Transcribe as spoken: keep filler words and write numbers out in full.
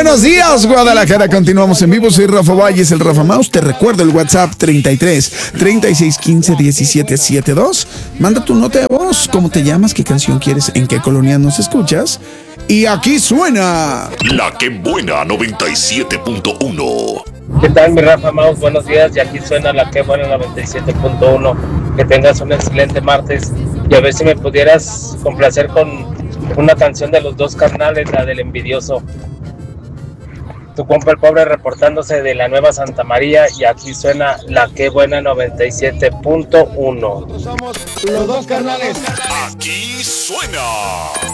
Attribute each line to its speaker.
Speaker 1: buenos días, Guadalajara. Continuamos en vivo. Soy Rafa Valles, el Rafa Maus. Te recuerdo el WhatsApp treinta y tres, treinta y seis, quince, diecisiete, setenta y dos. Manda tu nota de voz. ¿Cómo te llamas? ¿Qué canción quieres? ¿En qué colonia nos escuchas? Y aquí suena
Speaker 2: La Que Buena noventa y siete punto uno.
Speaker 3: ¿Qué tal, mi Rafa Maus? Buenos días, y aquí suena La Que Buena noventa y siete punto uno. Que tengas un excelente martes y a ver si me pudieras complacer con una canción de Los Dos Carnales, la del Envidioso. Tu compa el pobre reportándose de la Nueva Santa María, y aquí suena La Que Buena noventa y siete punto uno.
Speaker 4: Somos Los Dos Carnales.
Speaker 2: Aquí suena